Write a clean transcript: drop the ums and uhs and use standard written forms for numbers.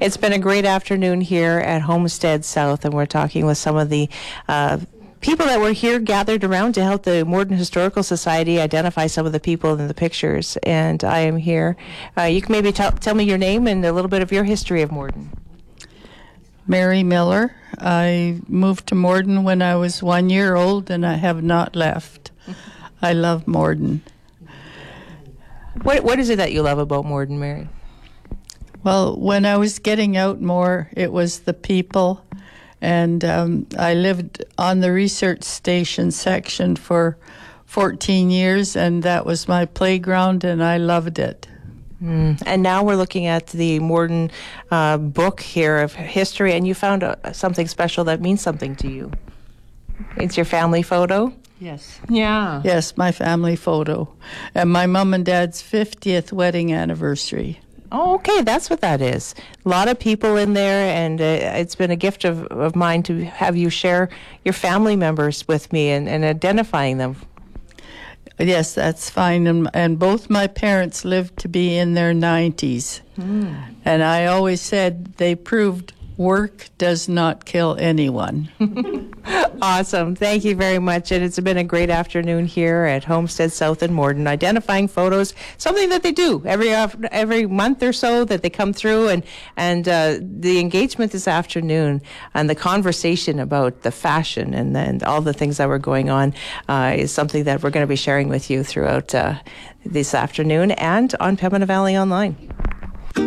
It's been a great afternoon here at Homestead South, and we're talking with some of the people that were here gathered around to help the Morden Historical Society identify some of the people in the pictures. And I am here. You can maybe tell me your name and a little bit of your history of Morden. Mary Miller. I moved to Morden when I was 1 year old, and I have not left. I love Morden. What is it that you love about Morden, Mary? Well, when I was getting out more, it was the people. And I lived on the research station section for 14 years, and that was my playground, and I loved it. And now we're looking at the Morden book here of history, and you found something special that means something to you. It's your family photo? Yes. Yeah. Yes, my family photo. And my mom and dad's 50th wedding anniversary. Oh, okay, that's what that is. A lot of people in there, and it's been a gift of mine to have you share your family members with me and identifying them. Yes, that's fine. And both my parents lived to be in their 90s. And I always said they proved work does not kill anyone. Awesome. Thank you very much. And it's been a great afternoon here at Homestead South in Morden, identifying photos, something that they do every month or so that they come through. And the engagement this afternoon and the conversation about the fashion and all the things that were going on is something that we're going to be sharing with you throughout this afternoon and on Pembina Valley Online.